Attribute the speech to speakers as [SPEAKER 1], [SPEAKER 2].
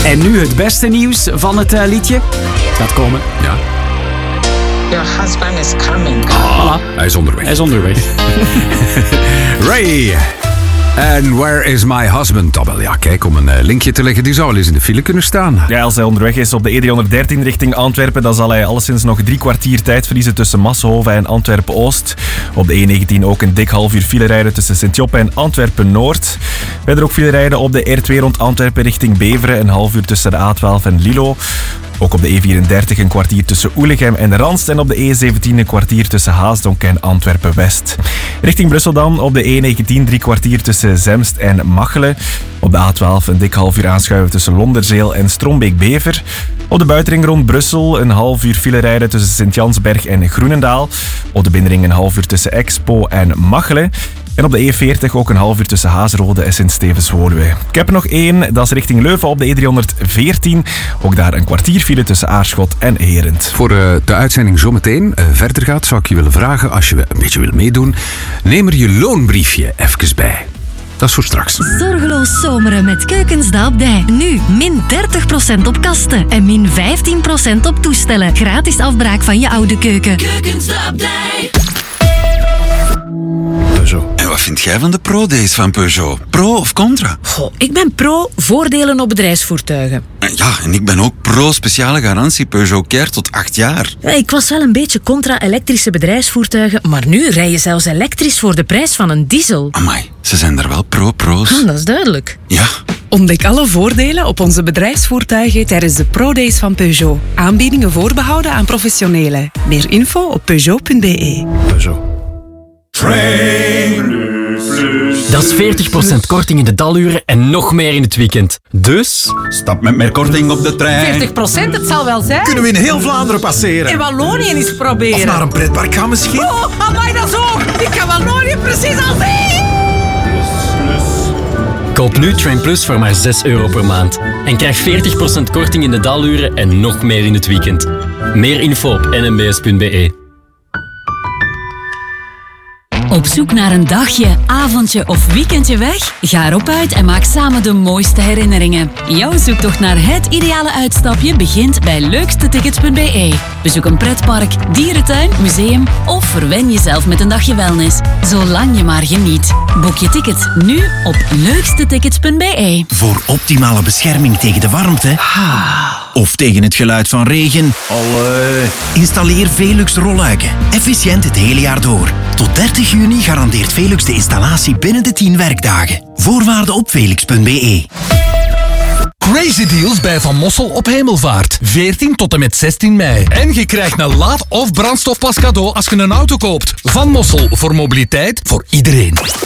[SPEAKER 1] En nu het beste nieuws van het liedje. Het gaat komen.
[SPEAKER 2] Ja.
[SPEAKER 3] Your husband is coming.
[SPEAKER 1] Voilà.
[SPEAKER 2] Hij is onderweg.
[SPEAKER 1] Hij is onderweg.
[SPEAKER 2] Ray. And where is my husband? Oh, wel, ja, kijk, om een linkje te leggen, die zou wel eens in de file kunnen staan.
[SPEAKER 4] Ja, als hij onderweg is op de E313 richting Antwerpen, dan zal hij alleszins nog 3 kwartier tijd verliezen tussen Massenhoven en Antwerpen-Oost. Op de E19 ook een dik half uur file rijden tussen Sint-Joppe en Antwerpen-Noord. Verder ook file rijden op de R2 rond Antwerpen richting Beveren, een half uur tussen de A12 en Lilo. Ook op de E34 een kwartier tussen Oelegem en Ranst en op de E17 een kwartier tussen Haasdonk en Antwerpen-West. Richting Brussel dan op de E19 3 kwartier tussen Zemst en Machelen. Op de A12 een dik half uur aanschuiven tussen Londerzeel en Strombeek-Bever. Op de buitenring rond Brussel een half uur file rijden tussen Sint-Jansberg en Groenendaal. Op de binnenring een half uur tussen Expo en Machelen. En op de E40 ook een half uur tussen Hazenrode en Sint-Stevens-Woluwe. Ik heb er nog één, dat is richting Leuven op de E314. Ook daar een kwartier file tussen Aarschot en Herent.
[SPEAKER 2] Voor de uitzending zometeen verder gaat, zou ik je willen vragen, als je een beetje wil meedoen, neem er je loonbriefje even bij. Dat is voor straks.
[SPEAKER 5] Zorgeloos zomeren met Keukens de Abdij. Nu min 30% op kasten en min 15% op toestellen. Gratis afbraak van je oude keuken. Keukens de Abdij.
[SPEAKER 6] En wat vind jij van de Pro-Days van Peugeot? Pro of contra?
[SPEAKER 7] Goh, ik ben pro voordelen op bedrijfsvoertuigen.
[SPEAKER 6] Ja, en ik ben ook pro speciale garantie Peugeot Care tot 8 jaar.
[SPEAKER 7] Ja, ik was wel een beetje contra elektrische bedrijfsvoertuigen, maar nu rij je zelfs elektrisch voor de prijs van een diesel.
[SPEAKER 6] Amai, ze zijn er wel pro's.
[SPEAKER 7] Dat is duidelijk.
[SPEAKER 6] Ja.
[SPEAKER 8] Ontdek alle voordelen op onze bedrijfsvoertuigen tijdens de Pro-Days van Peugeot. Aanbiedingen voorbehouden aan professionelen. Meer info op peugeot.be.
[SPEAKER 4] Peugeot.
[SPEAKER 9] Dat is 40% korting in de daluren en nog meer in het weekend. Dus...
[SPEAKER 10] Stap met meer korting op de trein.
[SPEAKER 11] 40%, het zal wel zijn.
[SPEAKER 10] Kunnen we in heel Vlaanderen passeren?
[SPEAKER 11] In Wallonië eens proberen.
[SPEAKER 10] Of naar een pretpark gaan misschien?
[SPEAKER 11] Oh, amai, dat is ook. Ik kan Wallonië precies al zien.
[SPEAKER 9] Koop nu Train Plus voor maar €6 per maand. En krijg 40% korting in de daluren en nog meer in het weekend. Meer info op nmbs.be.
[SPEAKER 5] Op zoek naar een dagje, avondje of weekendje weg? Ga erop uit en maak samen de mooiste herinneringen. Jouw zoektocht naar het ideale uitstapje begint bij leukstetickets.be. Bezoek een pretpark, dierentuin, museum of verwen jezelf met een dagje wellness. Zolang je maar geniet. Boek je ticket nu op leukstetickets.be.
[SPEAKER 12] Voor optimale bescherming tegen de warmte of tegen het geluid van regen, installeer Velux rolluiken. Efficiënt het hele jaar door. Tot 30 juni garandeert Velux de installatie binnen de 10 werkdagen. Voorwaarden op velux.be.
[SPEAKER 13] Crazy deals bij Van Mossel op Hemelvaart. 14 tot en met 16 mei. En je krijgt een laad- of brandstofpas cadeau als je een auto koopt. Van Mossel, voor mobiliteit voor iedereen.